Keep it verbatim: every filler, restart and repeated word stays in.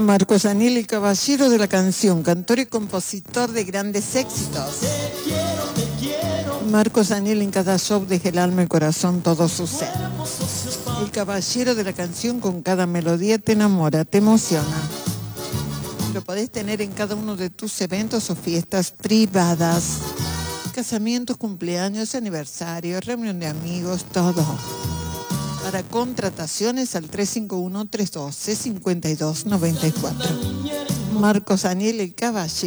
Marcos Daniel, el caballero de la canción, cantor y compositor de grandes éxitos. Marcos Daniel en cada show deja el alma, el corazón, todo su ser. El caballero de la canción, con cada melodía te enamora, te emociona. Lo podés tener en cada uno de tus eventos o fiestas privadas. Casamientos, cumpleaños, aniversarios, reunión de amigos, todo. Para contrataciones al tres cinco uno, tres uno dos, cinco dos nueve cuatro. Marcos Daniel, el caballero.